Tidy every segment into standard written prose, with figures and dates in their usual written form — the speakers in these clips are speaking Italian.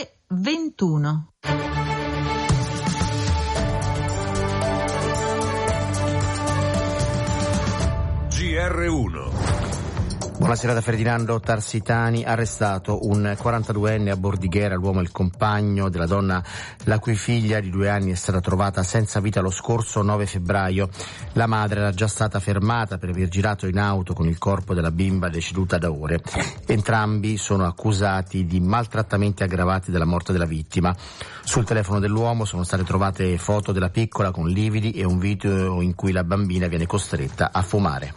23:21. GR1. Buonasera da Ferdinando Tarsitani. Arrestato un 42enne a Bordighera, l'uomo è il compagno della donna la cui figlia di 2 anni è stata trovata senza vita lo scorso 9 febbraio. La madre era già stata fermata per aver girato in auto con il corpo della bimba deceduta da ore. Entrambi sono accusati di maltrattamenti aggravati della morte della vittima. Sul telefono dell'uomo sono state trovate foto della piccola con lividi e un video in cui la bambina viene costretta a fumare.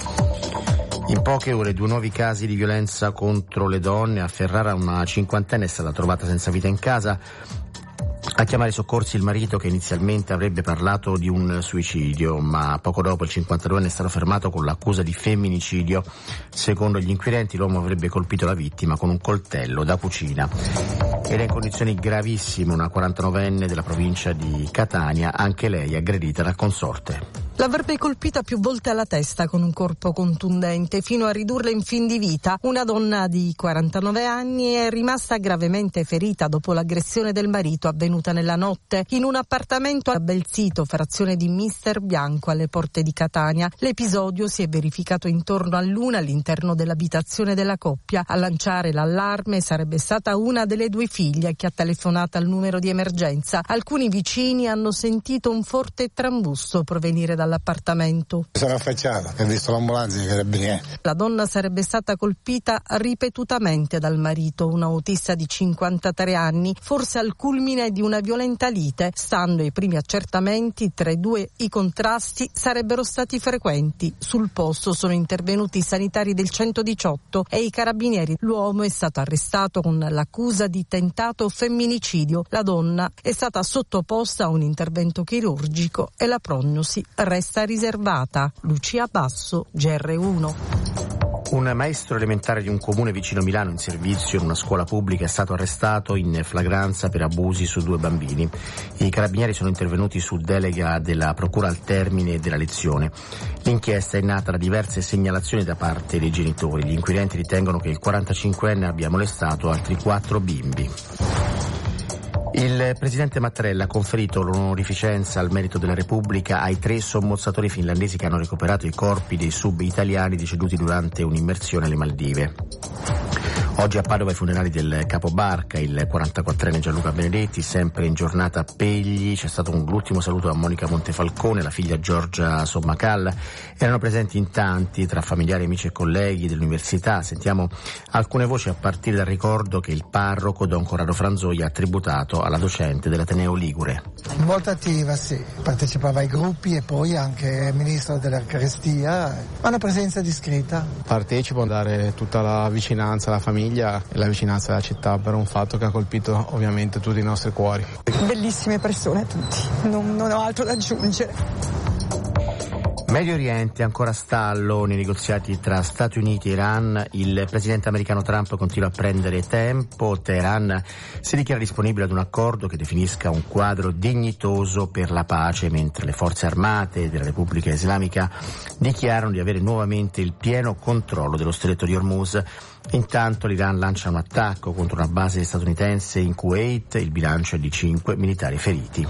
In poche ore 2 nuovi casi di violenza contro le donne. A Ferrara una cinquantenne è stata trovata senza vita in casa. A chiamare i soccorsi il marito, che inizialmente avrebbe parlato di un suicidio, ma poco dopo il 52enne è stato fermato con l'accusa di femminicidio. Secondo gli inquirenti l'uomo avrebbe colpito la vittima con un coltello da cucina. Era in condizioni gravissime una 49enne della provincia di Catania, anche lei aggredita dal consorte. L'avrebbe colpita più volte alla testa con un corpo contundente fino a ridurla in fin di vita. Una donna di 49 anni è rimasta gravemente ferita dopo l'aggressione del marito avvenuta nella notte in un appartamento a Belzito, frazione di Mister Bianco, alle porte di Catania. L'episodio si è verificato intorno all'1 all'interno dell'abitazione della coppia. A lanciare l'allarme sarebbe stata una delle 2 figlie che ha telefonato al numero di emergenza. Alcuni vicini hanno sentito un forte trambusto provenire dall'appartamento. Sono affacciato, ho visto l'ambulanza e i carabinieri. La donna sarebbe stata colpita ripetutamente dal marito, un autista di 53 anni, forse al culmine di una violenta lite. Stando ai primi accertamenti, tra i 2 i contrasti sarebbero stati frequenti. Sul posto sono intervenuti i sanitari del 118 e i carabinieri. L'uomo è stato arrestato con l'accusa di tentato femminicidio. La donna è stata sottoposta a un intervento chirurgico e la prognosi resta riservata. Lucia Basso, GR1. Un maestro elementare di un comune vicino Milano in servizio in una scuola pubblica è stato arrestato in flagranza per abusi su 2 bambini. I carabinieri sono intervenuti su delega della procura al termine della lezione. L'inchiesta è nata da diverse segnalazioni da parte dei genitori. Gli inquirenti ritengono che il 45enne abbia molestato altri 4 bimbi. Il presidente Mattarella ha conferito l'onorificenza al merito della Repubblica ai 3 sommozzatori finlandesi che hanno recuperato i corpi dei sub italiani deceduti durante un'immersione alle Maldive. Oggi a Padova i funerali del capobarca, il 44enne Gianluca Benedetti. Sempre in giornata a Pegli c'è stato l'ultimo saluto a Monica Montefalcone, la figlia Giorgia Sommacal. Erano presenti in tanti, tra familiari, amici e colleghi dell'università. Sentiamo alcune voci a partire dal ricordo che il parroco Don Corrado Franzoia ha tributato alla docente dell'Ateneo Ligure. Molto attiva, sì. Partecipava ai gruppi e poi anche ministro dell'Eucaristia. Ha una presenza discreta. Partecipo a dare tutta la vicinanza alla famiglia e la vicinanza alla città per un fatto che ha colpito ovviamente tutti i nostri cuori. Bellissime persone tutti, non ho altro da aggiungere. Medio Oriente ancora stallo nei negoziati tra Stati Uniti e Iran. Il presidente americano Trump continua a prendere tempo. Teheran si dichiara disponibile ad un accordo che definisca un quadro dignitoso per la pace, mentre le forze armate della Repubblica Islamica dichiarano di avere nuovamente il pieno controllo dello stretto di Hormuz. Intanto l'Iran lancia un attacco contro una base statunitense in Kuwait. Il bilancio è di 5 militari feriti.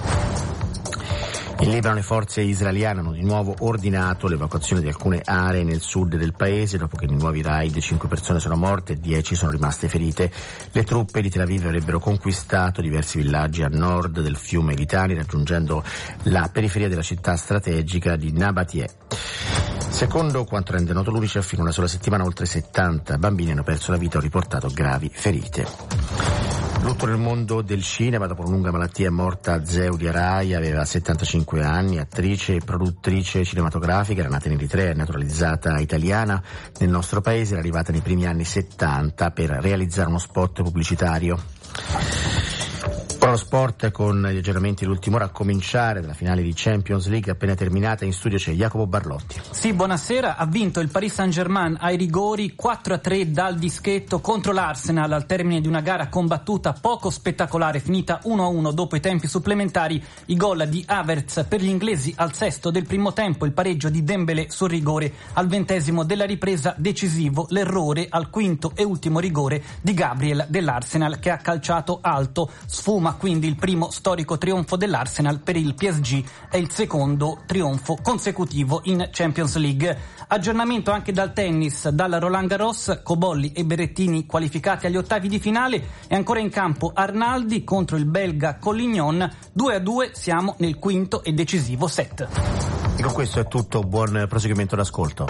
In Libano le forze israeliane hanno di nuovo ordinato l'evacuazione di alcune aree nel sud del paese dopo che nei nuovi raid 5 persone sono morte e 10 sono rimaste ferite. Le truppe di Tel Aviv avrebbero conquistato diversi villaggi a nord del fiume Litani, raggiungendo la periferia della città strategica di Nabatie. Secondo quanto rende noto l'UNICEF, in una sola settimana oltre 70 bambini hanno perso la vita o riportato gravi ferite. Lutto nel mondo del cinema, dopo una lunga malattia è morta Zewdia Rai, aveva 75 anni, attrice e produttrice cinematografica, era nata in Eritrea, è naturalizzata italiana. Nel nostro paese era arrivata nei primi anni 70 per realizzare uno spot pubblicitario. Ora lo sport con gli aggiornamenti dell'ultima ora a cominciare dalla finale di Champions League appena terminata. In studio c'è Jacopo Barlotti. Sì, buonasera. Ha vinto il Paris Saint-Germain ai rigori 4-3 dal dischetto contro l'Arsenal al termine di una gara combattuta poco spettacolare, finita 1-1 dopo i tempi supplementari. I gol di Havertz per gli inglesi al sesto del primo tempo, il pareggio di Dembélé sul rigore al 20° della ripresa decisivo, l'errore al quinto e ultimo rigore di Gabriel dell'Arsenal che ha calciato alto. Sfuma quindi il primo storico trionfo dell'Arsenal per il PSG e il secondo trionfo consecutivo in Champions League. Aggiornamento anche dal tennis, dal Roland Garros, Cobolli e Berrettini qualificati agli ottavi di finale e ancora in campo Arnaldi contro il belga Collignon. 2-2, siamo nel quinto e decisivo set. E con questo è tutto, buon proseguimento d'ascolto.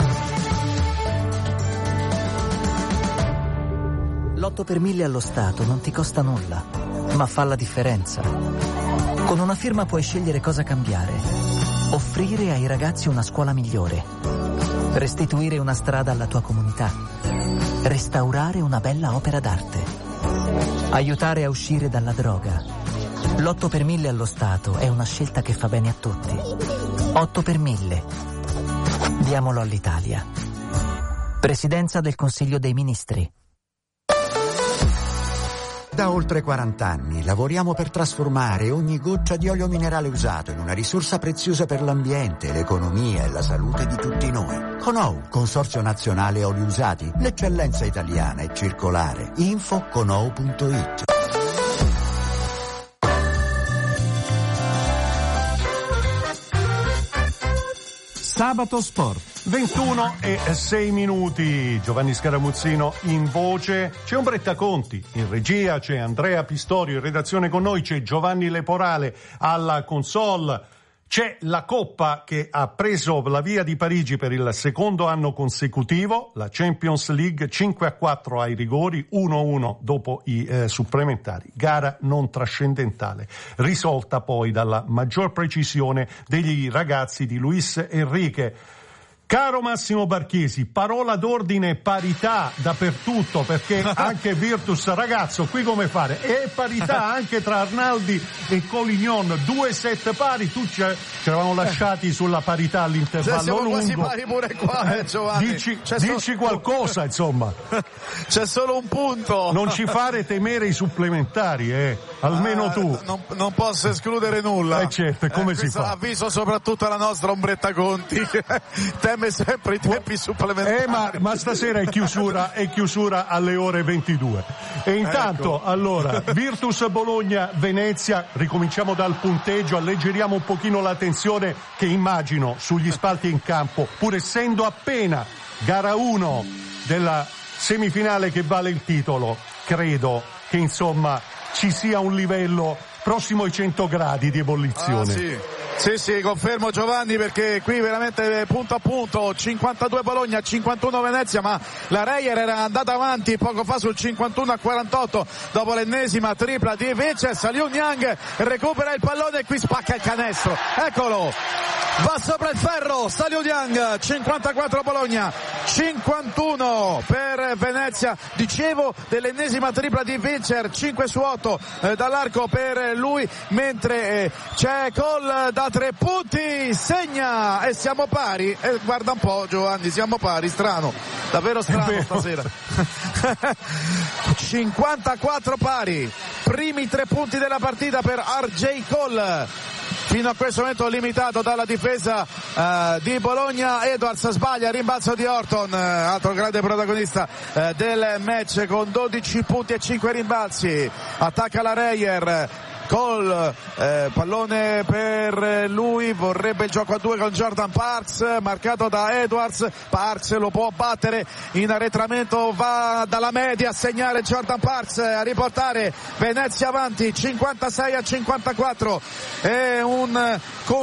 L'8 per 1000 allo Stato non ti costa nulla, ma fa la differenza. Con una firma puoi scegliere cosa cambiare. Offrire ai ragazzi una scuola migliore. Restituire una strada alla tua comunità. Restaurare una bella opera d'arte. Aiutare a uscire dalla droga. L'8 per 1000 allo Stato è una scelta che fa bene a tutti. 8 per 1000. Diamolo all'Italia. Presidenza del Consiglio dei Ministri. Da oltre 40 anni lavoriamo per trasformare ogni goccia di olio minerale usato in una risorsa preziosa per l'ambiente, l'economia e la salute di tutti noi. Conou, Consorzio Nazionale Oli Usati, l'eccellenza italiana è circolare. Info conou.it. Sabato Sport. 21:06. Giovanni Scaramuzzino in voce, c'è Ombretta Conti in regia, c'è Andrea Pistorio in redazione con noi, c'è Giovanni Leporale alla console, c'è la Coppa che ha preso la via di Parigi per il secondo anno consecutivo, la Champions League 5-4 ai rigori, 1-1 dopo i supplementari, gara non trascendentale, risolta poi dalla maggior precisione degli ragazzi di Luis Enrique. Caro Massimo Barchesi, parola d'ordine parità dappertutto, perché anche Virtus, ragazzo, qui come fare? È parità anche tra Arnaldi e Collignon, 2 set pari, tu ci eravamo lasciati sulla parità all'intervallo siamo lungo. Quasi pari pure qua, Giovanni. Dici qualcosa, insomma. C'è solo un punto. Non ci fare temere i supplementari, almeno tu. Non posso escludere nulla. Certo, come si fa? Avviso soprattutto la nostra Ombretta Conti. Teme sempre i tempi supplementari. Ma stasera è chiusura alle ore 22. E intanto, allora, Virtus Bologna, Venezia, ricominciamo dal punteggio, alleggeriamo un pochino la tensione che immagino sugli spalti in campo, pur essendo appena gara 1 della semifinale che vale il titolo. Credo che insomma ci sia un livello prossimo ai 100 gradi di ebollizione. Sì, confermo Giovanni, perché qui veramente punto a punto, 52 Bologna, 51 Venezia, ma la Reyer era andata avanti poco fa sul 51-48 dopo l'ennesima tripla di Vices. Liu Niang recupera il pallone e qui spacca il canestro, eccolo, va sopra il ferro, sta Liu Niang. 54 Bologna, 51 per Venezia, dicevo dell'ennesima tripla di Vincer, 5 su 8 dall'arco per lui, mentre c'è Cole da 3 punti, segna e siamo pari. Guarda un po' Giovanni, siamo pari, strano, davvero strano stasera. 54 pari, primi 3 punti della partita per RJ Cole, fino a questo momento limitato dalla difesa di Bologna. Edwards sbaglia, rimbalzo di Horton, altro grande protagonista del match con 12 punti e 5 rimbalzi. Attacca la Reyer, Cole, pallone per lui, vorrebbe il gioco a 2 con Jordan Parks, marcato da Edwards. Parks lo può battere in arretramento, va dalla media a segnare Jordan Parks, a riportare Venezia avanti 56-54. È una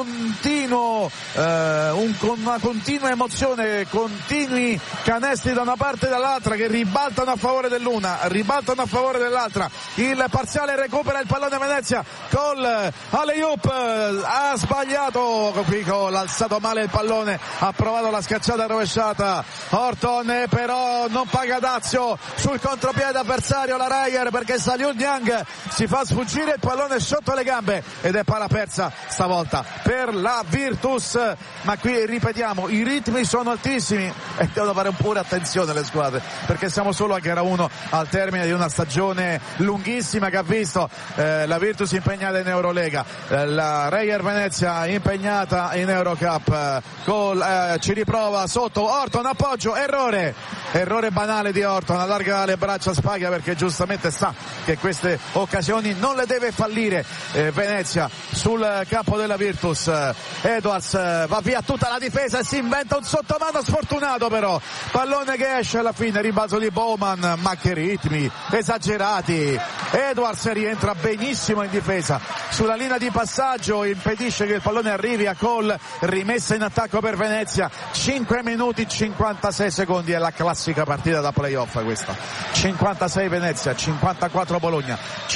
continua emozione, continui canestri da una parte e dall'altra che ribaltano a favore dell'una, ribaltano a favore dell'altra. Il parziale recupera il pallone Venezia, Venezia col alley-oop, ha sbagliato qui con l'alzato male il pallone, ha provato la schiacciata rovesciata Horton, però non paga dazio sul contropiede avversario la Reyer, perché Saliu Niang si fa sfuggire il pallone sotto le gambe ed è palla persa stavolta per la Virtus. Ma qui ripetiamo, i ritmi sono altissimi e devono fare pure attenzione le squadre, perché siamo solo a gara 1 al termine di una stagione lunghissima che ha visto la Virtus impegnata in Eurolega, la Reyer Venezia impegnata in Eurocup. Ci riprova sotto Horton, appoggio, errore banale di Horton, allarga le braccia Spaglia perché giustamente sa che queste occasioni non le deve fallire Venezia sul campo della Virtus. Edwards va via tutta la difesa e si inventa un sottomano sfortunato, però pallone che esce alla fine, rimbalzo di Bowman, ma che ritmi esagerati. Edwards rientra benissimo in difesa sulla linea di passaggio, impedisce che il pallone arrivi a gol, rimessa in attacco per Venezia. 5 minuti 56 secondi, è la classica partita da playoff questa. 56 Venezia, 54 Bologna,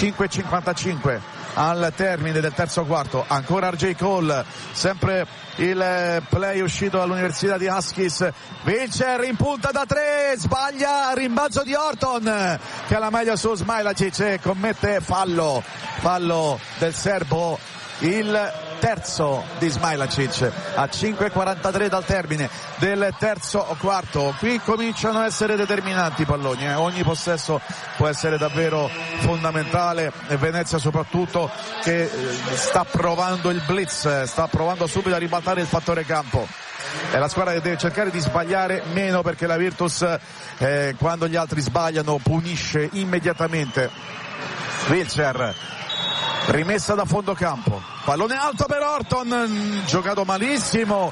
5:55 al termine del terzo quarto. Ancora RJ Cole, sempre il play uscito dall'Università di Huskies. Wilcher in punta da 3, sbaglia, rimbalzo di Horton che ha la maglia su Smailagic e commette fallo del serbo, il terzo di Smailagic a 5:43 dal termine del terzo quarto. Qui cominciano a essere determinanti i palloni, ogni possesso può essere davvero fondamentale, e Venezia soprattutto che sta provando il blitz, sta provando subito a ribaltare il fattore campo. È la squadra che deve cercare di sbagliare meno, perché la Virtus quando gli altri sbagliano punisce immediatamente. Wilcher, rimessa da fondo campo, pallone alto per Horton, giocato malissimo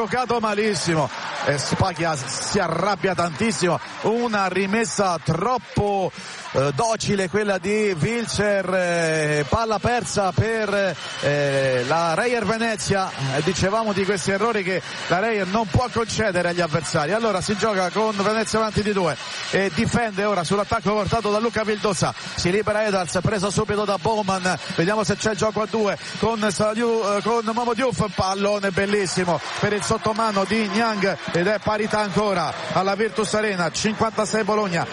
e Spaglia si arrabbia tantissimo, una rimessa troppo docile quella di Wilcher, palla persa per la Reyer Venezia. Dicevamo di questi errori che la Reyer non può concedere agli avversari. Allora si gioca con Venezia avanti di 2 e difende ora sull'attacco portato da Luca Vildosa, si libera Edwards, preso subito da Bowman, vediamo se c'è il gioco a 2 con Momo Diouf, pallone bellissimo per il sottomano di Niang ed è parità ancora alla Virtus Arena. 56 Bologna,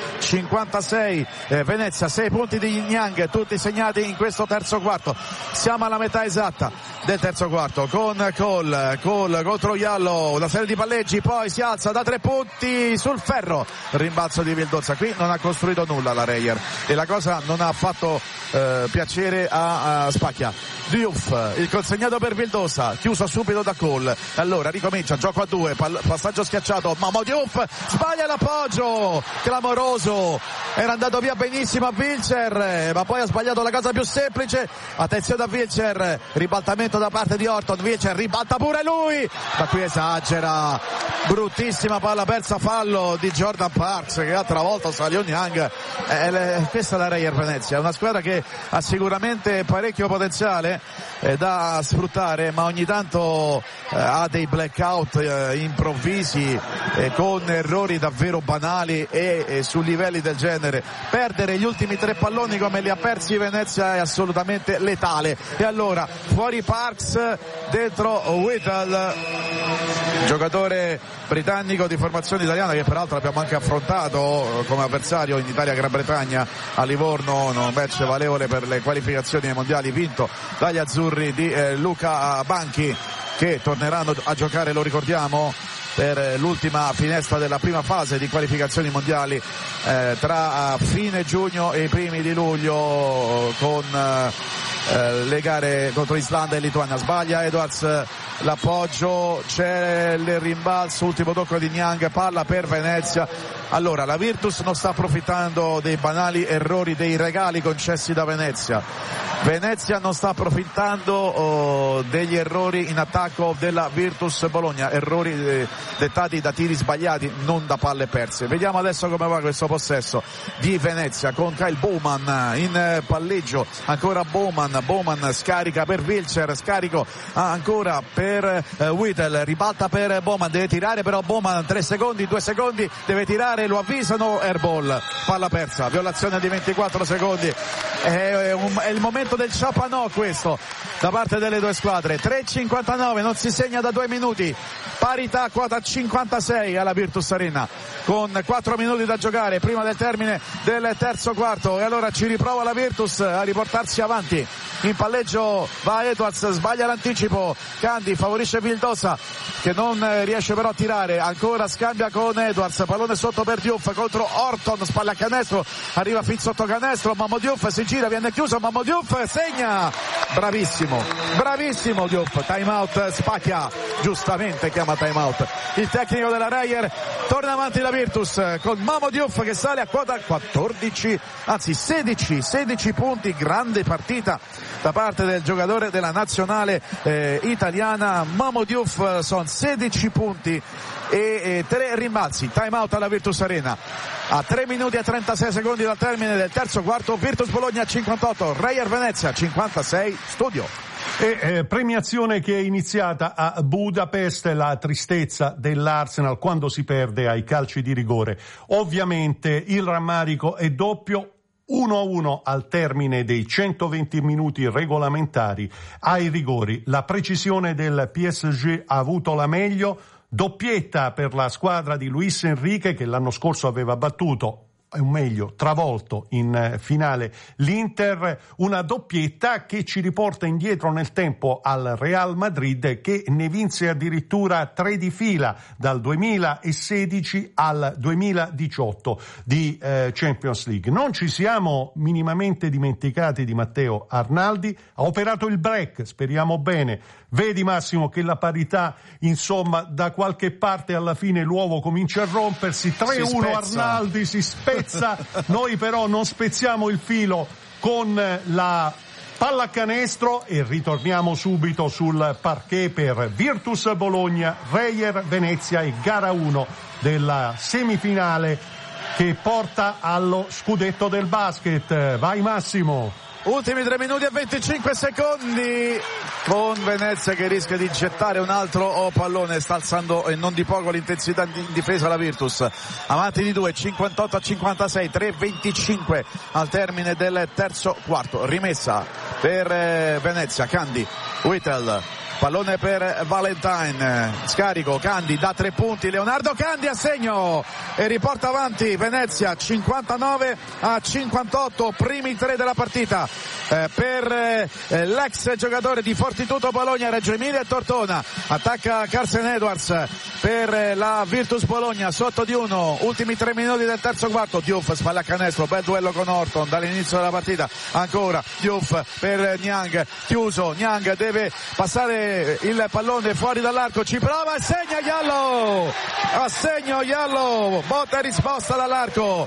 56 Venezia, 6 punti di Niang, tutti segnati in questo terzo quarto. Siamo alla metà esatta del terzo quarto con Cole contro Iallo, una serie di palleggi, poi si alza da 3 punti sul ferro, rimbalzo di Vildosa. Qui non ha costruito nulla la Reyer e la cosa non ha fatto piacere a Spaglia. Diouf, il consegnato per Vildosa, chiuso subito da Cole. Allora ricomincia, gioco a 2, passaggio schiacciato, Momo Diouf sbaglia l'appoggio, clamoroso, era andato via benissimo a Wilcher, ma poi ha sbagliato la cosa più semplice. Attenzione a Wilcher, ribaltamento da parte di Horton, Wilcher ribalta pure lui, ma qui esagera, bruttissima palla persa, fallo di Jordan Parks che altra volta Saliu Niang. Questa è la Reyer Venezia, è una squadra che ha sicuramente parecchio potenziale da sfruttare, ma ogni tanto ha dei blackout improvvisi con errori davvero banali e su livelli del genere. Perdere gli ultimi 3 palloni come li ha persi Venezia è assolutamente letale. E allora fuori Parks, dentro Whittle, giocatore britannico di formazione italiana che peraltro abbiamo anche affrontato come avversario in Italia-Gran Bretagna a Livorno, un match valevole per le qualificazioni ai mondiali vinto dagli azzurri di Luca Banchi, che torneranno a giocare, lo ricordiamo, per l'ultima finestra della prima fase di qualificazioni mondiali tra fine giugno e i primi di luglio, con le gare contro Islanda e Lituania. Sbaglia Edwards l'appoggio, c'è il rimbalzo, ultimo tocco di Niang, palla per Venezia. Allora la Virtus non sta approfittando dei banali errori, dei regali concessi da Venezia. Venezia non sta approfittando degli errori in attacco della Virtus Bologna, errori dettati da tiri sbagliati, non da palle perse. Vediamo adesso come va questo possesso di Venezia con Kyle Bowman in palleggio, ancora Bowman, Bowman scarica per Wilcher, scarico ancora per Whittle, ribalta per Bowman, deve tirare però Bowman, 3 secondi, 2 secondi, deve tirare, lo avvisano, airball, palla persa, violazione di 24 secondi. È il momento del ciapanò questo da parte delle due squadre. 3:59, non si segna da 2 minuti, parità quota 56 alla Virtus Arena con 4 minuti da giocare prima del termine del terzo quarto, e allora ci riprova la Virtus a riportarsi avanti. In palleggio va Edwards, sbaglia l'anticipo, Candy favorisce Vildosa che non riesce però a tirare, ancora scambia con Edwards, pallone sotto per Diouf contro Orton, spalla a canestro, arriva fin sotto canestro, Mammo Diouf si gira, viene chiuso, Mammo Diouf segna, bravissimo Diouf, time out, spacchia, giustamente chiama time out il tecnico della Reyer, torna avanti la Virtus con Mammo Diouf che sale a quota 16 punti, grande partita da parte del giocatore della nazionale italiana. Mammo Diouf sono 16 punti e 3 rimbalzi. Time out alla Virtus Arena a 3 minuti e 36 secondi dal termine del terzo quarto. Virtus Bologna 58, Reyer Venezia 56. Studio. Premiazione che è iniziata a Budapest, la tristezza dell'Arsenal quando si perde ai calci di rigore. Ovviamente il rammarico è doppio. 1-1 al termine dei 120 minuti regolamentari. Ai rigori la precisione del PSG ha avuto la meglio, doppietta per la squadra di Luis Enrique che l'anno scorso aveva battuto, o meglio travolto in finale l'Inter, una doppietta che ci riporta indietro nel tempo al Real Madrid che ne vinse addirittura 3 di fila dal 2016 al 2018 di Champions League. Non ci siamo minimamente dimenticati di Matteo Arnaldi, ha operato il break, speriamo bene. Vedi Massimo che la parità, insomma, da qualche parte alla fine l'uovo comincia a rompersi, 3-1 Arnaldi si spezza, noi però non spezziamo il filo con la pallacanestro e ritorniamo subito sul parquet per Virtus Bologna, Reyer Venezia e gara 1 della semifinale che porta allo scudetto del basket. Vai Massimo. Ultimi 3 minuti e 25 secondi con Venezia che rischia di gettare un altro pallone, sta alzando e non di poco l'intensità in difesa la Virtus, avanti di 2, 58-56, 3:25 al termine del terzo quarto, rimessa per Venezia, Candy, Whittle, pallone per Valentine, scarico, Candy da 3 punti, Leonardo Candy a segno e riporta avanti Venezia 59-58, primi 3 della partita per l'ex giocatore di Fortitudo Bologna, Reggio Emilia e Tortona. Attacca Carsen Edwards per la Virtus Bologna, sotto di 1, ultimi 3 minuti del terzo quarto. Diouf, spalla a canestro, bel duello con Orton dall'inizio della partita, ancora Diouf per Niang, chiuso, Niang deve passare il pallone fuori dall'arco, ci prova e segna Gallo, a segno Gallo, botta e risposta dall'arco,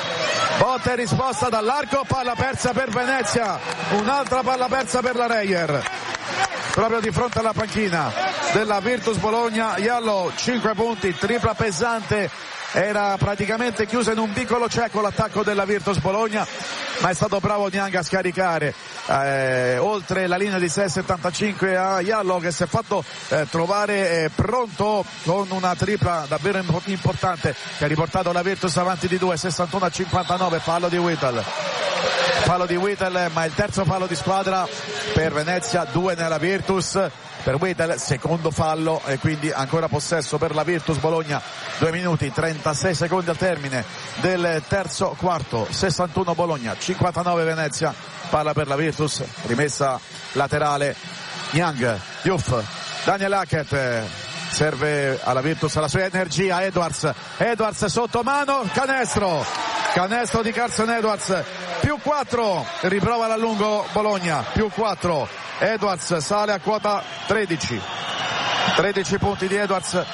palla persa per Venezia, un'altra palla persa per la Reyer proprio di fronte alla panchina della Virtus Bologna. Gallo 5 punti, tripla pesante, era praticamente chiusa in un piccolo cieco l'attacco della Virtus Bologna, ma è stato bravo Niang a scaricare oltre la linea di 6,75 a Gallo che si è fatto trovare pronto con una tripla davvero importante che ha riportato la Virtus avanti di 2, 61-59, fallo di Whittle, ma il terzo fallo di squadra per Venezia, 2 nella Virtus. Per Whittle, secondo fallo e quindi ancora possesso per la Virtus Bologna. 2 minuti 36 secondi al termine del terzo quarto, 61 Bologna, 59 Venezia. Palla per la Virtus, rimessa laterale, Niang, Diouf, Daniel Hackett, serve alla Virtus la sua energia, Edwards sotto mano, canestro di Carsen Edwards, più 4, riprova l'allungo Bologna, più 4, Edwards sale a quota 13 punti di Edwards,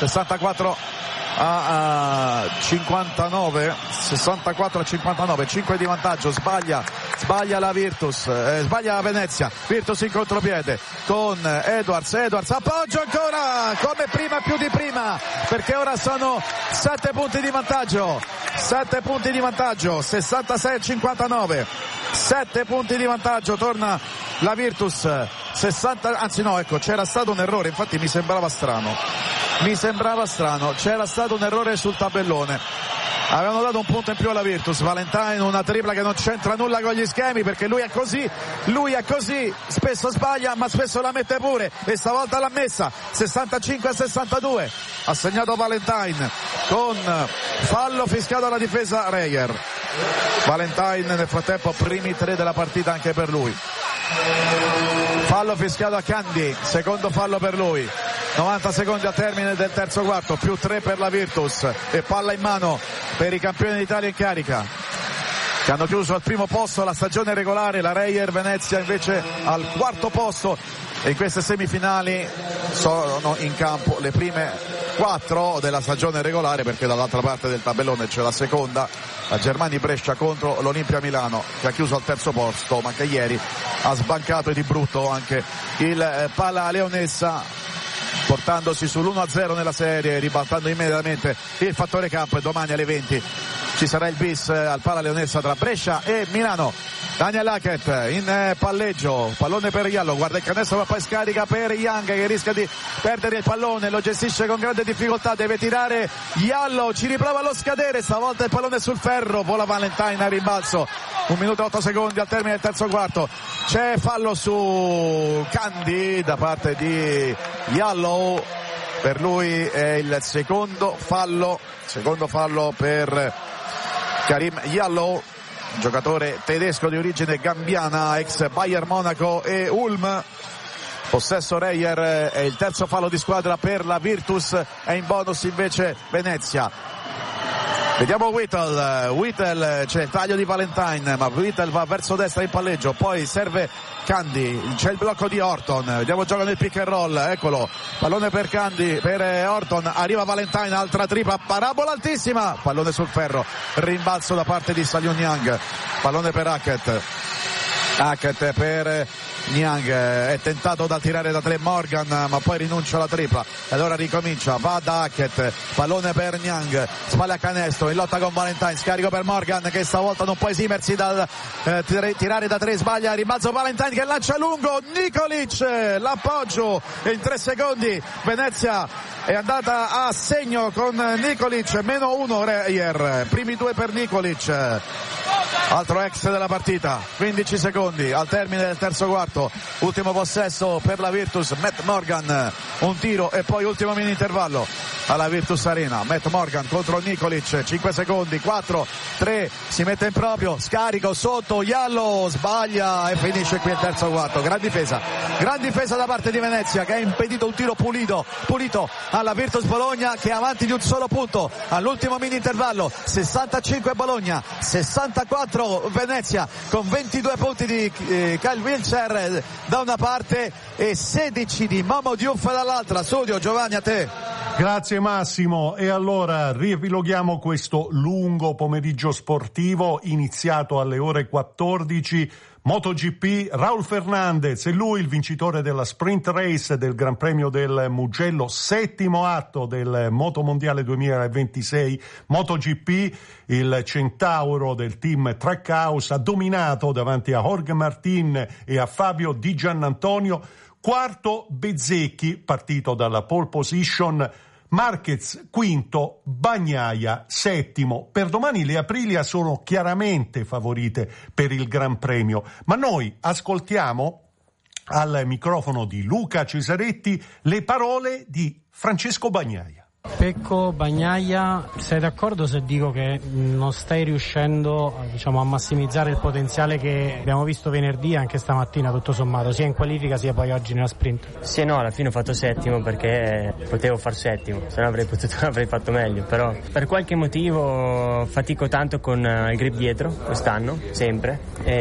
64-59, 5 di vantaggio, sbaglia la Virtus, sbaglia la Venezia, Virtus in contropiede con Edwards, appoggio ancora come prima, più di prima, perché ora sono 7 punti di vantaggio, 66-59, 7 punti di vantaggio, torna la Virtus 60, anzi no, ecco, c'era stato un errore, infatti mi sembrava strano, c'era stato un errore sul tabellone. Avevano dato un punto in più alla Virtus. Valentine, una tripla che non c'entra nulla con gli schemi, perché lui è così, spesso sbaglia ma spesso la mette pure, e stavolta l'ha messa. 65-62 ha segnato Valentine con fallo fischiato alla difesa Reyer. Valentine nel frattempo primi 3 della partita anche per lui. Fallo fischiato a Candy, secondo fallo per lui. 90 secondi al termine del terzo quarto, più 3 per la Virtus, e palla in mano per i campioni d'Italia in carica, che hanno chiuso al primo posto la stagione regolare. La Reyer Venezia invece al quarto posto, e in queste semifinali sono in campo le prime 4 della stagione regolare, perché dall'altra parte del tabellone c'è la seconda, la Germania Brescia contro l'Olimpia Milano, che ha chiuso al terzo posto ma che ieri ha sbancato di brutto anche il Palla Leonessa, portandosi sull'1-0 nella serie, ribaltando immediatamente il fattore campo. E domani alle 20 ci sarà il bis al Palla Leonessa tra Brescia e Milano. Daniel Hackett in palleggio, pallone per Iallo, guarda il canestro ma poi scarica per Young, che rischia di perdere il pallone, lo gestisce con grande difficoltà, deve tirare Iallo, ci riprova allo scadere, stavolta il pallone sul ferro, vola Valentine a rimbalzo. 1 minuto e 8 secondi al termine del terzo quarto, c'è fallo su Candy da parte di Iallo, per lui è il secondo fallo per Karim Iallo, giocatore tedesco di origine gambiana, ex Bayern Monaco e Ulm. Possesso Reyer, è il terzo fallo di squadra per la Virtus, e in bonus invece Venezia. Vediamo Whittle, c'è il taglio di Valentine, ma Whittle va verso destra in palleggio, poi serve Candy, c'è il blocco di Horton, vediamo gioca nel pick and roll, eccolo, pallone per Candy, per Horton, arriva Valentine, altra tripla, parabola altissima, pallone sul ferro, rimbalzo da parte di Salion Young, pallone per Hackett per Niang, è tentato da tirare da 3 Morgan, ma poi rinuncia alla tripla e allora ricomincia, va da Hackett, pallone per Niang, spalle a canestro, in lotta con Valentine, scarico per Morgan che stavolta non può esimersi dal tirare da 3, sbaglia, rimbalzo Valentine che lancia lungo, Nikolic, l'appoggio, e in 3 secondi Venezia è andata a segno con Nikolic, -1 Reyer, primi 2 per Nikolic. Altro ex della partita, 15 secondi al termine del terzo quarto, ultimo possesso per la Virtus, Matt Morgan, un tiro e poi ultimo mini intervallo alla Virtus Arena. Matt Morgan contro Nikolic, 5 secondi, 4, 3, si mette in proprio, scarico sotto, Iallo sbaglia e finisce qui il terzo quarto. Gran difesa da parte di Venezia, che ha impedito un tiro pulito alla Virtus Bologna, che è avanti di un solo punto all'ultimo mini intervallo. 65 Bologna, 64 Venezia, con 22 punti di Kyle Wiltshire da una parte e 16 di Momo Diouf dall'altra. Studio Giovanni, a te. Grazie Massimo, e allora riepiloghiamo questo lungo pomeriggio sportivo iniziato alle ore 14. MotoGP, Raul Fernandez, è lui il vincitore della sprint race del Gran Premio del Mugello, 7° atto del Moto Mondiale 2026. MotoGP, il centauro del team Trackhouse, ha dominato davanti a Jorge Martin e a Fabio Di Giannantonio. 4° Bezzecchi, partito dalla pole position, Marquez 5°, Bagnaia 7°. Per domani le Aprilia sono chiaramente favorite per il Gran Premio, ma noi ascoltiamo al microfono di Luca Cesaretti le parole di Francesco Bagnaia. Pecco, Bagnaia, sei d'accordo se dico che non stai riuscendo, a massimizzare il potenziale che abbiamo visto venerdì e anche stamattina, tutto sommato, sia in qualifica sia poi oggi nella sprint? Sì, no, alla fine ho fatto 7° perché potevo far 7°, se no avrei fatto meglio, però per qualche motivo fatico tanto con il grip dietro quest'anno, sempre,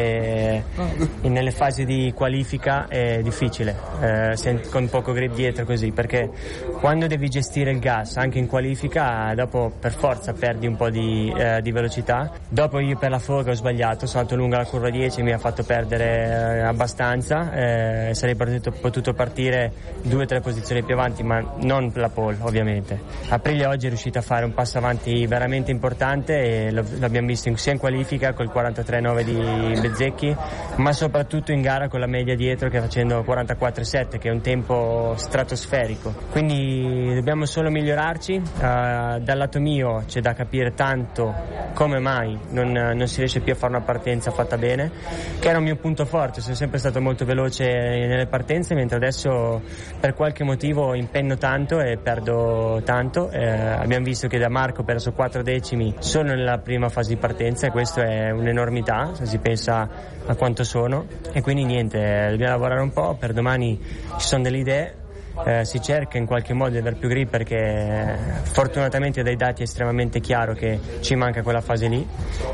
e nelle fasi di qualifica è difficile con poco grip dietro così, perché quando devi gestire il gas passa anche in qualifica, dopo per forza perdi un po' di velocità. Dopo io per la foga ho sbagliato, sono andato lungo la curva 10 e mi ha fatto perdere abbastanza, sarei potuto partire 2-3 posizioni più avanti, ma non la pole ovviamente. Aprilia oggi è riuscita a fare un passo avanti veramente importante e l'abbiamo visto sia in qualifica col 43,9 di Bezzecchi, ma soprattutto in gara con la media dietro che facendo 44,7, che è un tempo stratosferico. Quindi dobbiamo solo migliorarci. Dal lato mio c'è da capire tanto come mai non si riesce più a fare una partenza fatta bene, che era un mio punto forte. Sono sempre stato molto veloce nelle partenze, mentre adesso per qualche motivo impenno tanto e perdo tanto. Abbiamo visto che da Marco ho perso 4 decimi solo nella prima fase di partenza, e questo è un'enormità se si pensa a quanto sono, e quindi niente, dobbiamo lavorare un po'. Per domani ci sono delle idee, si cerca in qualche modo di avere più grip, perché fortunatamente dai dati è estremamente chiaro che ci manca quella fase lì,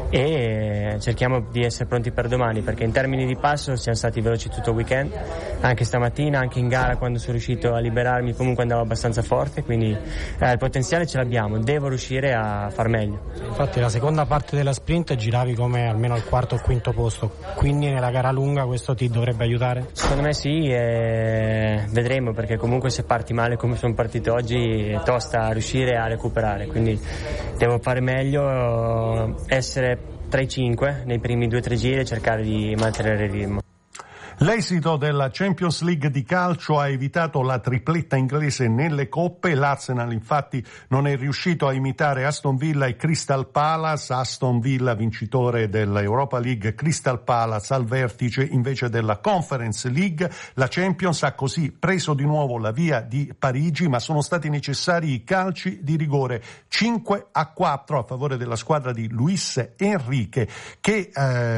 e cerchiamo di essere pronti per domani, perché in termini di passo siamo stati veloci tutto il weekend, anche stamattina, anche in gara quando sono riuscito a liberarmi comunque andavo abbastanza forte, quindi il potenziale ce l'abbiamo, devo riuscire a far meglio. Infatti la seconda parte della sprint giravi come almeno al quarto o quinto posto, quindi nella gara lunga questo ti dovrebbe aiutare? Secondo me sì, vedremo, perché comunque se parti male come sono partito oggi è tosta riuscire a recuperare, quindi devo fare meglio, essere tra i 5 nei primi 2-3 giri e cercare di mantenere il ritmo. L'esito della Champions League di calcio ha evitato la tripletta inglese nelle coppe. L'Arsenal infatti non è riuscito a imitare Aston Villa e Crystal Palace. Aston Villa vincitore dell'Europa League, Crystal Palace al vertice invece della Conference League. La Champions ha così preso di nuovo la via di Parigi, ma sono stati necessari i calci di rigore 5-4 a favore della squadra di Luis Enrique, che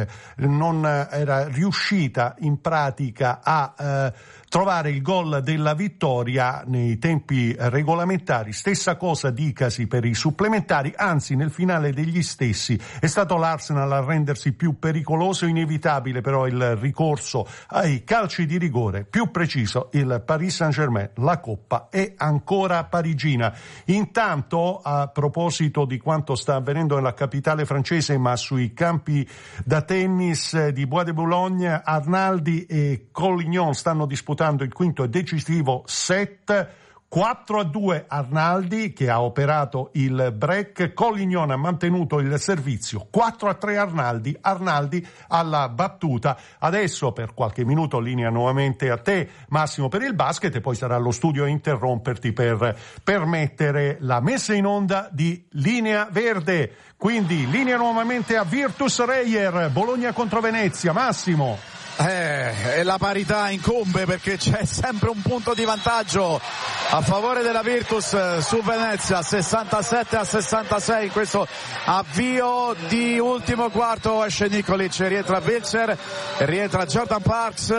non era riuscita in pratica a trovare il gol della vittoria nei tempi regolamentari. Stessa cosa dicasi per i supplementari, anzi nel finale degli stessi è stato l'Arsenal a rendersi più pericoloso. Inevitabile però il ricorso ai calci di rigore, più preciso il Paris Saint-Germain. La coppa è ancora parigina. Intanto, a proposito di quanto sta avvenendo nella capitale francese, ma sui campi da tennis di Bois de Boulogne, Arnaldi e Collignon stanno disputando il quinto e decisivo set. 4-2 Arnaldi, che ha operato il break, Collignon ha mantenuto il servizio. 4-3 Arnaldi alla battuta. Adesso per qualche minuto linea nuovamente a te, Massimo, per il basket, e poi sarà lo studio a interromperti per permettere la messa in onda di Linea Verde. Quindi linea nuovamente a Virtus Reyer, Bologna contro Venezia. Massimo. E la parità incombe, perché c'è sempre un punto di vantaggio a favore della Virtus su Venezia, 67-66 in questo avvio di ultimo quarto. Esce Nikolic, rientra Wilcher, rientra Jordan Parks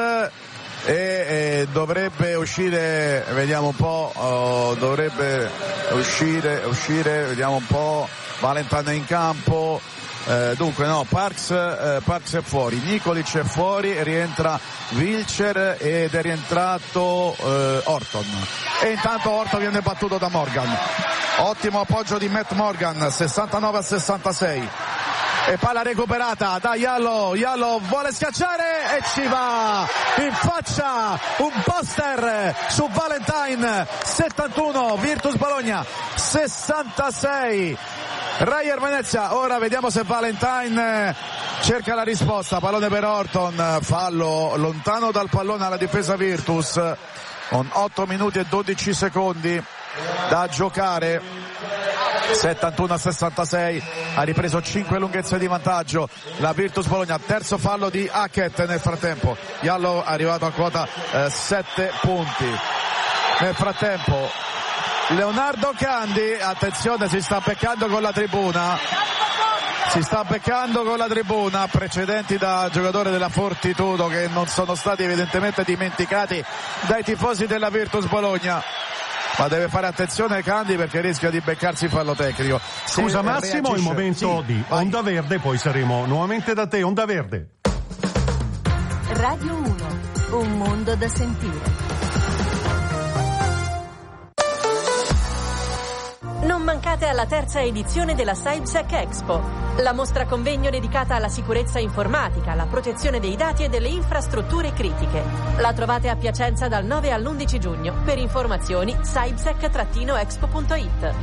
e dovrebbe uscire, vediamo un po', dovrebbe uscire, vediamo un po', Valentine è in campo. Dunque no, Parks è fuori, Nikolic è fuori, rientra Wilcher ed è rientrato Orton, e intanto Orton viene battuto da Morgan. Ottimo appoggio di Matt Morgan, 69-66, e palla recuperata da Jallow vuole schiacciare e ci va in faccia un poster su Valentine. 71 Virtus Bologna, 66 Reyer Venezia. Ora vediamo se Valentine cerca la risposta. Pallone per Orton, fallo lontano dal pallone alla difesa Virtus, con 8 minuti e 12 secondi da giocare. 71-66, ha ripreso 5 lunghezze di vantaggio la Virtus Bologna. Terzo fallo di Hackett nel frattempo. Jallow è arrivato a quota 7 punti. Nel frattempo Leonardo Candi, attenzione, si sta beccando con la tribuna, precedenti da giocatore della Fortitudo che non sono stati evidentemente dimenticati dai tifosi della Virtus Bologna, ma deve fare attenzione Candi perché rischia di beccarsi fallo tecnico. Scusa Massimo, il momento di Onda Verde, poi saremo nuovamente da te. Onda Verde. Radio 1, un mondo da sentire. Non mancate alla terza edizione della SAIBSEC Expo, la mostra convegno dedicata alla sicurezza informatica, alla protezione dei dati e delle infrastrutture critiche. La trovate a Piacenza dal 9 all'11 giugno. Per informazioni saibsec-expo.it.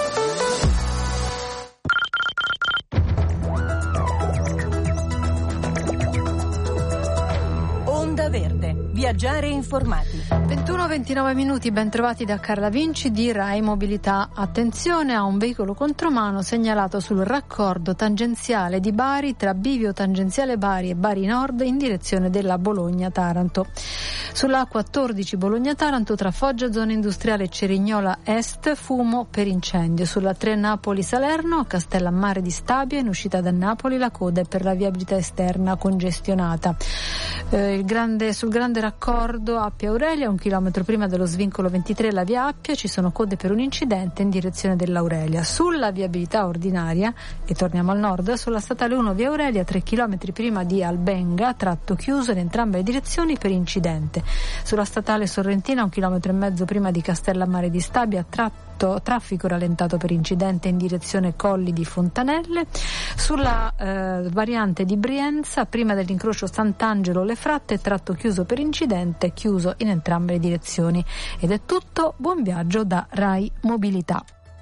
Onda Verde, viaggiare informati. 21-29 minuti, ben trovati da Carla Vinci di Rai Mobilità. Attenzione a un veicolo contromano segnalato sul raccordo tangenziale di Bari tra bivio tangenziale Bari e Bari Nord in direzione della Bologna-Taranto. Sulla A14 Bologna-Taranto tra Foggia zona industriale Cerignola Est, fumo per incendio. Sulla 3 Napoli-Salerno a Castellammare di Stabia in uscita da Napoli la coda è per la viabilità esterna congestionata. Sul grande raccordo Appia Aurelia, 1 chilometro prima dello svincolo 23 la via Appia, ci sono code per un incidente in direzione dell'Aurelia. Sulla viabilità ordinaria, e torniamo al nord, sulla statale 1 via Aurelia 3 chilometri prima di Albenga, tratto chiuso in entrambe le direzioni per incidente. Sulla statale Sorrentina 1,5 chilometri prima di Castellammare di Stabia, traffico rallentato per incidente in direzione Colli di Fontanelle. Sulla variante di Brienza prima dell'incrocio Sant'Angelo Le Fratte, tratto chiuso per incidente, chiuso in entrambe le direzioni. Ed è tutto, buon viaggio da Rai Mobilità.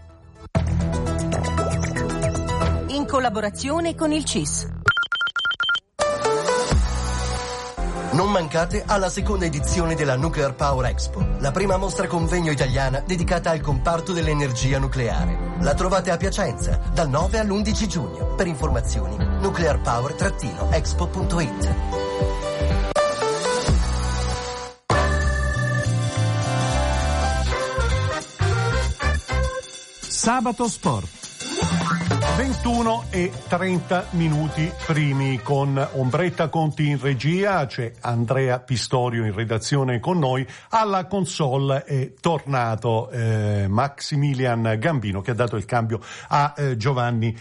In collaborazione con il CIS. Non mancate alla seconda edizione della Nuclear Power Expo, la prima mostra convegno italiana dedicata al comparto dell'energia nucleare. La trovate a Piacenza dal 9 all'11 giugno. Per informazioni nuclearpower-expo.it. Sabato Sport. 21:30 primi con Ombretta Conti in regia, c'è Andrea Pistorio in redazione con noi, alla console è tornato Maximilian Gambino che ha dato il cambio a Giovanni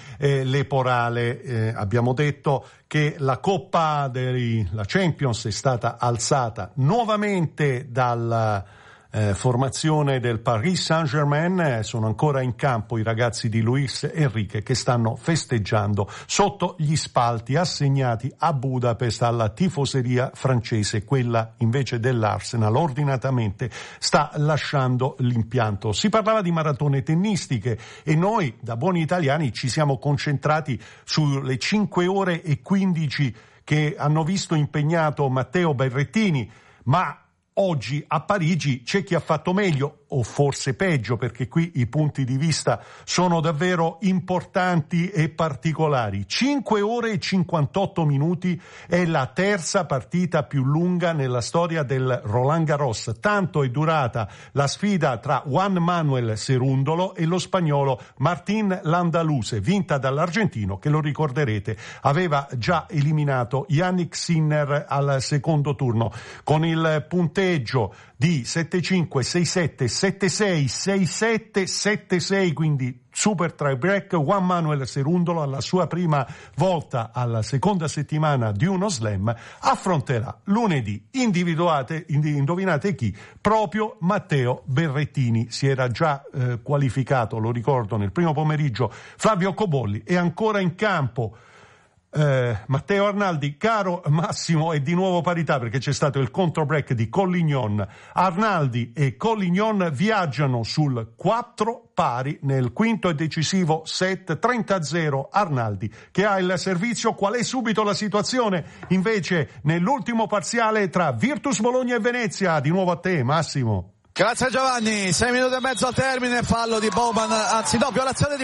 Leporale. Abbiamo detto che la Coppa la Champions è stata alzata nuovamente dalla formazione del Paris Saint-Germain. Sono ancora in campo i ragazzi di Luis Enrique che stanno festeggiando sotto gli spalti assegnati a Budapest alla tifoseria francese. Quella invece dell'Arsenal ordinatamente sta lasciando l'impianto. Si parlava di maratone tennistiche e noi da buoni italiani ci siamo concentrati sulle 5 ore e 15 che hanno visto impegnato Matteo Berrettini, ma oggi a Parigi c'è chi ha fatto meglio o forse peggio, perché qui i punti di vista sono davvero importanti e particolari. 5 ore e 58 minuti è la terza partita più lunga nella storia del Roland Garros. Tanto è durata la sfida tra Juan Manuel Cerúndolo e lo spagnolo Martín Landaluse, vinta dall'argentino che, lo ricorderete, aveva già eliminato Yannick Sinner al secondo turno. Con il punteggio di 7-5, 6-7, 7-6, 6-7, 7-6, quindi super tie break, Juan Manuel Cerúndolo alla sua prima volta alla seconda settimana di uno slam affronterà lunedì, indovinate chi? Proprio Matteo Berrettini. Si era già qualificato, lo ricordo, nel primo pomeriggio Flavio Cobolli, è ancora in campo Matteo Arnaldi. Caro Massimo, è di nuovo parità perché c'è stato il contro-break di Collignon. Arnaldi e Collignon viaggiano sul 4 pari nel quinto e decisivo set. 30-0 Arnaldi che ha il servizio. Qual è subito la situazione invece nell'ultimo parziale tra Virtus Bologna e Venezia? Di nuovo a te, Massimo. Grazie Giovanni, 6 minuti e mezzo al termine, fallo di Bowman, violazione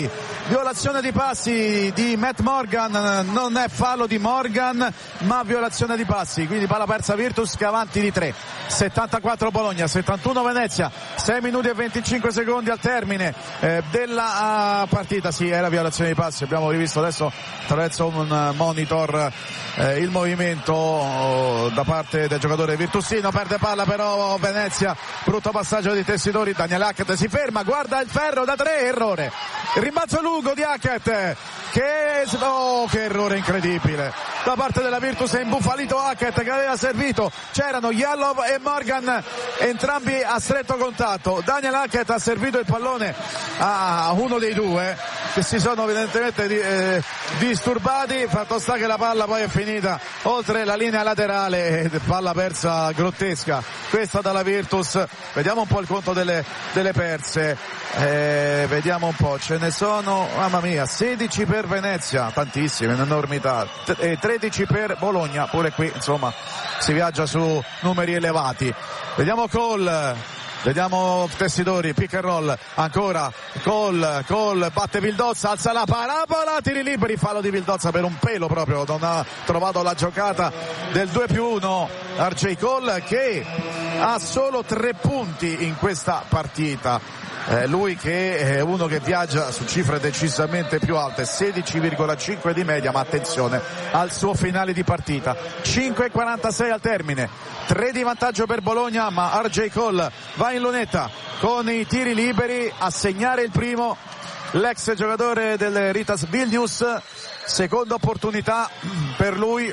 di passi di Matt Morgan, non è fallo di Morgan ma violazione di passi, quindi palla persa Virtus che è avanti di 3, 74 Bologna, 71 Venezia, 6 minuti e 25 secondi al termine della partita. Sì, è la violazione di passi, abbiamo rivisto adesso attraverso un monitor il movimento da parte del giocatore virtusino, perde palla però Venezia brutto passaggio di Tessitori. Daniel Hackett si ferma, guarda il ferro da 3, errore, il rimbalzo lungo di Hackett che errore incredibile da parte della Virtus. È imbufalito Hackett che aveva servito, c'erano Yalov e Morgan entrambi a stretto contatto. Daniel Hackett ha servito il pallone a uno dei due che si sono evidentemente disturbati, fatto sta che la palla poi è finita oltre la linea laterale, palla persa grottesca questa dalla Virtus. Vediamo un po' il conto delle perse, vediamo un po', ce ne sono, mamma mia, 16 per Venezia, tantissime, un'enormità, e 13 per Bologna, pure qui insomma si viaggia su numeri elevati. Vediamo Cole, vediamo Tessitori, pick and roll, ancora Cole batte Vildozza, alza la parabola, tiri liberi, fallo di Vildozza per un pelo proprio, non ha trovato la giocata del 2+1 RJ Cole, che ha solo 3 punti in questa partita. Lui che è uno che viaggia su cifre decisamente più alte, 16,5 di media, ma attenzione al suo finale di partita. 5,46 al termine, 3 di vantaggio per Bologna, ma RJ Cole va in lunetta con i tiri liberi a segnare il primo, l'ex giocatore del Ritas Vilnius, seconda opportunità per lui,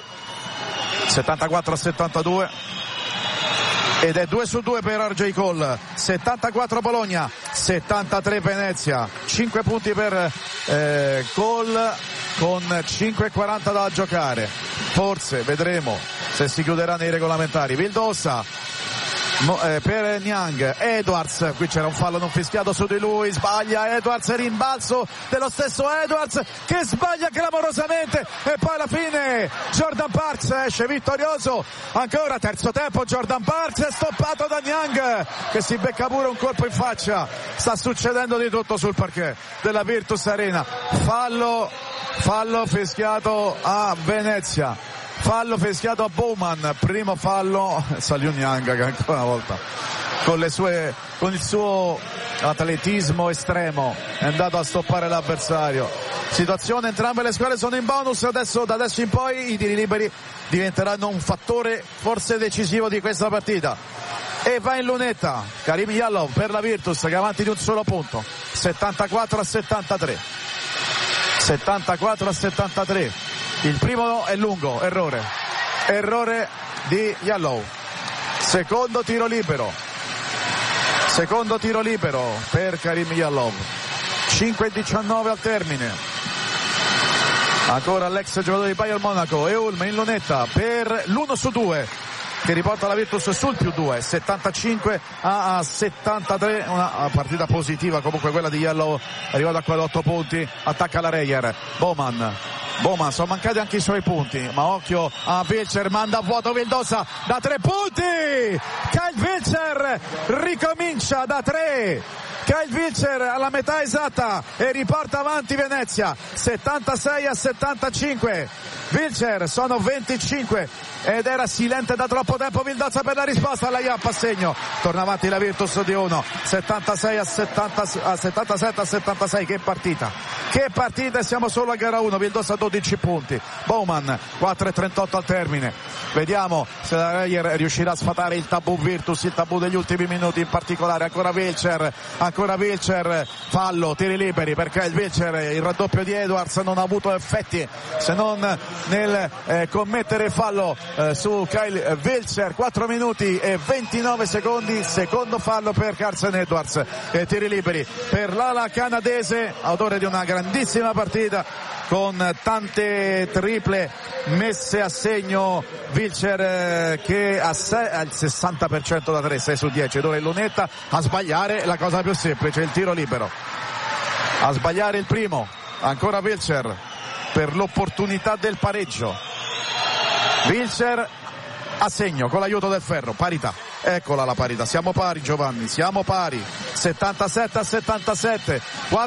74-72. Ed è 2-2 per RJ Cole, 74 Bologna, 73 Venezia, 5 punti per Cole con 5,40 da giocare. Forse vedremo se si chiuderà nei regolamentari. Vildossa per Niang, Edwards, qui c'era un fallo non fischiato su di lui, sbaglia Edwards, rimbalzo dello stesso Edwards che sbaglia clamorosamente e poi alla fine Jordan Parks esce vittorioso. Ancora terzo tempo, Jordan Parks è stoppato da Niang che si becca pure un colpo in faccia. Sta succedendo di tutto sul parquet della Virtus Arena. Fallo fischiato a Venezia, fallo fischiato a Bowman, primo fallo Saliu Niang che ancora una volta con il suo atletismo estremo è andato a stoppare l'avversario. Situazione, entrambe le squadre sono in bonus, da adesso in poi i tiri liberi diventeranno un fattore forse decisivo di questa partita. E va in lunetta Karim Yalov per la Virtus che è avanti di un solo punto, 74-73. Il primo è lungo, errore di Yalov. Secondo tiro libero per Karim Yalov. 5-19 al termine. Ancora l'ex giocatore di Bayern Monaco, Eulm in lunetta per l'1-2 che riporta la Virtus sul +2, 75-73, una partita positiva comunque quella di Yalov, arrivato a 48 punti, attacca la Reyer, Bowman, sono mancati anche i suoi punti, ma occhio a Wilcher, manda a vuoto Vildossa da 3 punti, Kyle Wilcher ricomincia da 3, Kyle Wilcher alla metà esatta e riporta avanti Venezia, 76-75. Wilcher sono 25 ed era silente da troppo tempo Vildozza per la risposta alla Iappa a segno, torna avanti la Virtus di 1, 77-76. Che partita, e siamo solo a gara 1, Vildozza 12 punti, Bowman 4,38 al termine. Vediamo se la Reyer riuscirà a sfatare il tabù Virtus, il tabù degli ultimi minuti in particolare. Ancora Wilcher, fallo, tiri liberi perché il Wilcher, il raddoppio di Edwards non ha avuto effetti se non nel commettere fallo su Kyle Wilcher. 4 minuti e 29 secondi, secondo fallo per Carson Edwards, e tiri liberi per l'ala canadese, autore di una grandissima partita con tante triple messe a segno. Wilcher che ha il 60% da 3, 6 su 10, dove lunetta a sbagliare la cosa più semplice, il tiro libero, a sbagliare il primo. Ancora Wilcher per l'opportunità del pareggio, Wilcher a segno con l'aiuto del ferro, parità, eccola la parità, siamo pari Giovanni, 77-77,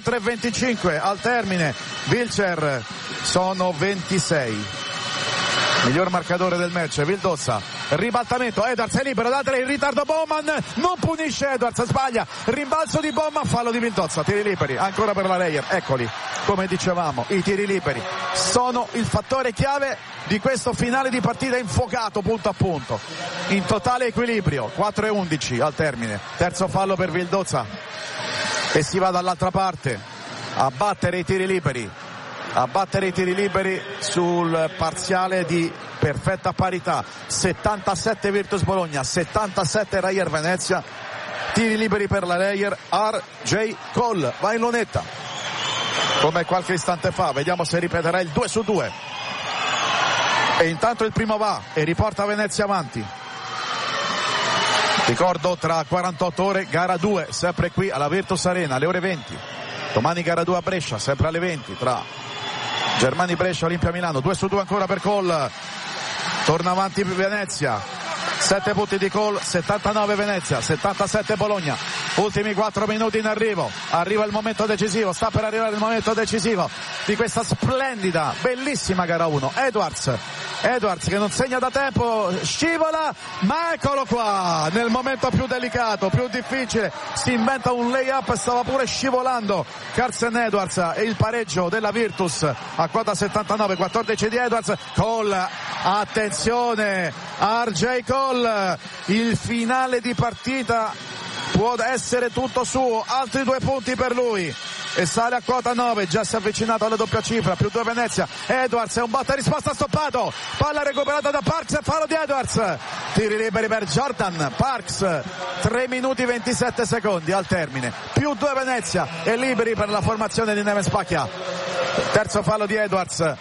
4,25 al termine, Wilcher sono 26, miglior marcatore del match. Vildozza, ribaltamento, Edwards è libero da 3, in ritardo Bowman, non punisce Edwards, sbaglia, rimbalzo di Bowman, fallo di Vildozza, tiri liberi ancora per la Reyer. Eccoli, come dicevamo, i tiri liberi sono il fattore chiave di questo finale di partita infuocato punto a punto, in totale equilibrio. 4-11 al termine, terzo fallo per Vildozza e si va dall'altra parte a battere i tiri liberi, sul parziale di perfetta parità. 77 Virtus Bologna, 77 Reyer Venezia. Tiri liberi per la Reyer, RJ Cole va in lunetta come qualche istante fa, vediamo se ripeterà il 2-2. E intanto il primo va e riporta Venezia avanti. Ricordo, tra 48 ore gara 2, sempre qui alla Virtus Arena alle ore 20. Domani gara 2 a Brescia, sempre alle 20, tra Germani Brescia, Olimpia Milano. 2-2 ancora per Cole, torna avanti Venezia, 7 punti di Cole, 79 Venezia, 77 Bologna. Ultimi 4 minuti in arrivo, arriva il momento decisivo, sta per arrivare il momento decisivo di questa splendida, bellissima gara 1. Edwards che non segna da tempo, scivola, ma eccolo qua, nel momento più delicato, più difficile, si inventa un lay-up, stava pure scivolando Carsen Edwards, e il pareggio della Virtus a quota 79, 14 di Edwards. Cole, attenzione, RJ Cole, il finale di partita può essere tutto suo, altri 2 punti per lui e sale a quota 9, già si è avvicinato alla doppia cifra, più 2 Venezia. Edwards è un botta e risposta stoppato, palla recuperata da Parks e fallo di Edwards. Tiri liberi per Jordan Parks, 3 minuti 27 secondi al termine, più 2 Venezia e liberi per la formazione di Neven Spacchia. Terzo fallo di Edwards,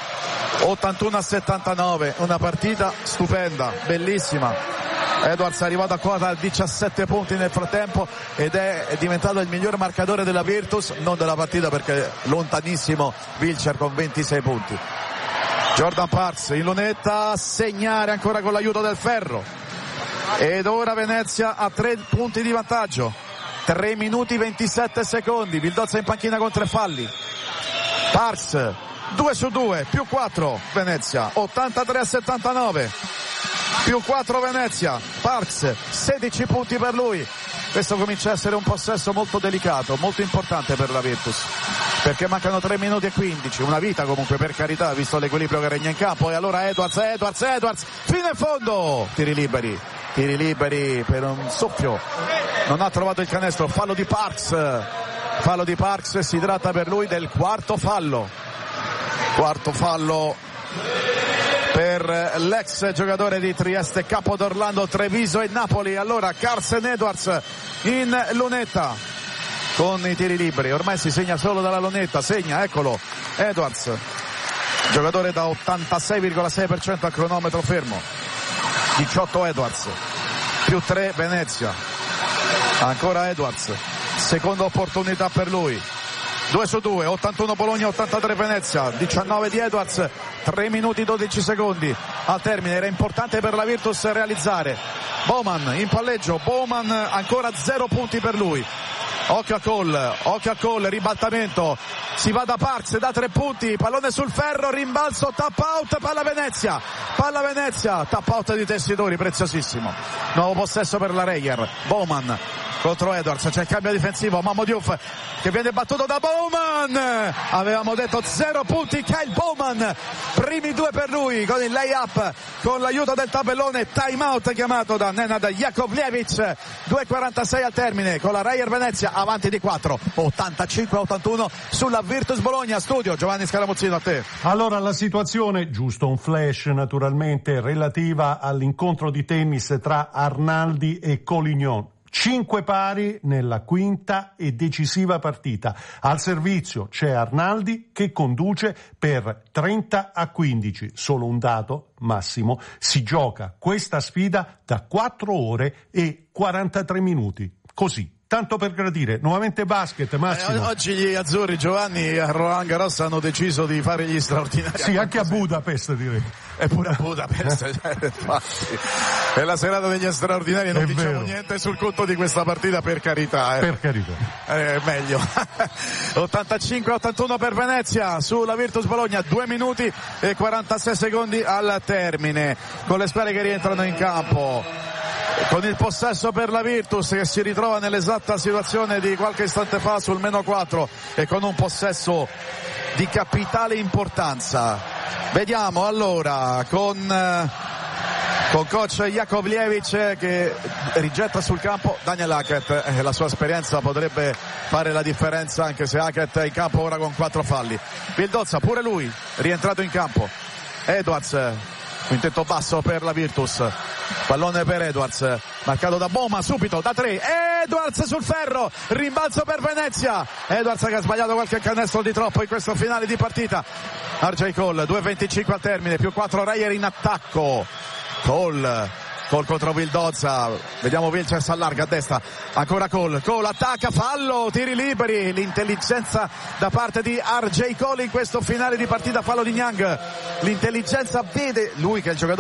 81-79, una partita stupenda, bellissima. Edwards è arrivato a quota 17 punti nel frattempo ed è diventato il miglior marcatore della Virtus, non della partita perché lontanissimo Wilcher con 26 punti. Jordan Parks in lunetta a segnare ancora con l'aiuto del ferro, ed ora Venezia a 3 punti di vantaggio, 3 minuti 27 secondi. Vildozza in panchina con 3 falli. Parks 2-2, più 4 Venezia, 83-79, più 4 Venezia. Parks 16 punti per lui. Questo comincia a essere un possesso molto delicato, molto importante per la Virtus, perché mancano 3 minuti e 15, una vita comunque, per carità, visto l'equilibrio che regna in campo. E allora Edwards fino in fondo, tiri liberi per un soffio, non ha trovato il canestro. Fallo di Parks, si tratta per lui del quarto fallo per l'ex giocatore di Trieste, Capodorlando, Treviso e Napoli. Allora Carsen Edwards in lunetta con i tiri liberi, ormai si segna solo dalla lunetta, eccolo Edwards, giocatore da 86,6% a cronometro fermo. 18 Edwards, più 3 Venezia, ancora Edwards, seconda opportunità per lui. 2-2, 81 Bologna, 83 Venezia, 19 di Edwards, 3 minuti 12 secondi al termine. Era importante per la Virtus realizzare. Bowman in palleggio, Bowman ancora 0 punti per lui. Occhio a Cole, ribaltamento, si va da Parks, da 3 punti, pallone sul ferro, rimbalzo, tap out, palla Venezia, tap out di Tessitori, preziosissimo. Nuovo possesso per la Reyer. Bowman contro Edwards, c'è il cambio difensivo, Mammo Diouf che viene battuto da Bowman. Avevamo detto 0 punti, Kyle Bowman, primi 2 per lui con il lay-up, con l'aiuto del tabellone. Time out chiamato da Nenad Jakovljevic. 2:46 al termine, con la Reyer Venezia avanti di 4, 85-81 sulla Virtus Bologna. Studio Giovanni Scaramuzzino, a te. Allora, la situazione, giusto un flash naturalmente, relativa all'incontro di tennis tra Arnaldi e Collignon. 5 pari nella quinta e decisiva partita. Al servizio c'è Arnaldi che conduce per 30-15. Solo un dato, Massimo: si gioca questa sfida da 4 ore e 43 minuti. Così. tanto per gradire, nuovamente basket, Massimo. Oggi gli azzurri, Giovanni, a Roland Garros hanno deciso di fare gli straordinari. Sì, anche a Budapest direi. E pure a Budapest, infatti. È la serata degli straordinari, non diciamo niente sul conto di questa partita, per carità. Per carità. Meglio. 85-81 per Venezia sulla Virtus Bologna, 2 minuti e 46 secondi al termine, con le squadre che rientrano in campo. Con il possesso per la Virtus, che si ritrova nell'esatta situazione di qualche istante fa sul -4 e con un possesso di capitale importanza. Vediamo allora con coach Jakovljevic che rigetta sul campo Daniel Hackett. La sua esperienza potrebbe fare la differenza, anche se Hackett è in campo ora con 4 falli. Vildozza pure lui rientrato in campo. Edwards, quintetto basso per la Virtus, pallone per Edwards, marcato da Boma, subito da 3, Edwards sul ferro, rimbalzo per Venezia. Edwards che ha sbagliato qualche canestro di troppo in questo finale di partita. RJ Cole, 2:25 al termine, più 4 Reyer in attacco. Cole contro Vildozza, vediamo Vilches allarga a destra, ancora Cole attacca, fallo, tiri liberi, l'intelligenza da parte di RJ Cole in questo finale di partita, fallo di Niang. L'intelligenza vede lui che è il giocatore